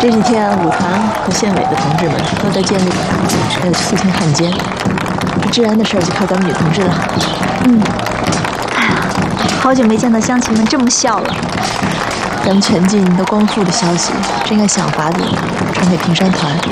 这几天舞团和县委的同志们都在监里肃清汉奸，这治安的事儿就靠咱们女同志了。 哎呀，好久没见到乡亲们这么笑了。 咱们全境都光复的消息，真应该想法子传给平山团。